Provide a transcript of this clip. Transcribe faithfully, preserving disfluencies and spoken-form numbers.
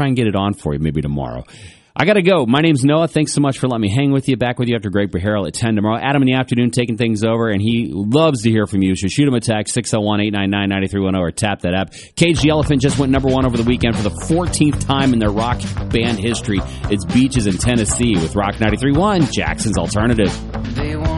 try and get it on for you maybe tomorrow. I got to go. My name's Noah. Thanks so much for letting me hang with you. Back with you after Greg Beharrell at ten tomorrow. Adam in the afternoon taking things over, and he loves to hear from you. So shoot him a text, six oh one, eight nine nine, nine three one zero, or tap that app. Cage the Elephant just went number one over the weekend for the fourteenth time in their rock band history. It's Beaches in Tennessee with Rock ninety-three point one, Jackson's Alternative.